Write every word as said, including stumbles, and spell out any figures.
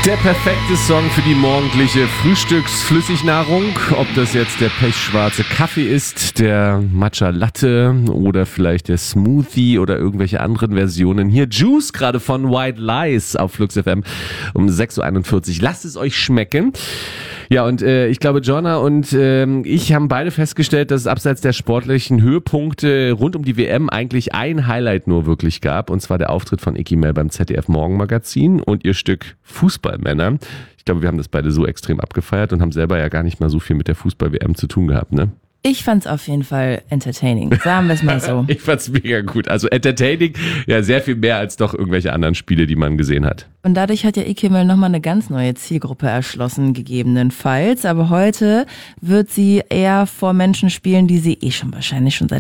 Der perfekte Song für die morgendliche Frühstücksflüssignahrung. Ob das jetzt der pechschwarze Kaffee ist, der Matcha Latte oder vielleicht der Smoothie oder irgendwelche anderen Versionen. Hier Juice gerade von White Lies auf Flux F M um sechs Uhr einundvierzig. Lasst es euch schmecken. Ja, und äh, ich glaube, Jonna und äh, ich haben beide festgestellt, dass es abseits der sportlichen Höhepunkte rund um die W M eigentlich ein Highlight nur wirklich gab. Und zwar der Auftritt von Icky Mel beim Z D F Morgenmagazin und ihr Stück Fußballmänner. Ich glaube, wir haben das beide so extrem abgefeiert und haben selber ja gar nicht mal so viel mit der Fußball-W M zu tun gehabt, ne? Ich fand's auf jeden Fall entertaining, sagen wir es mal so. Ich fand's mega gut. Also entertaining, ja sehr viel mehr als doch irgendwelche anderen Spiele, die man gesehen hat. Und dadurch hat ja Icky Mel nochmal eine ganz neue Zielgruppe erschlossen, gegebenenfalls. Aber heute wird sie eher vor Menschen spielen, die sie eh schon wahrscheinlich schon seit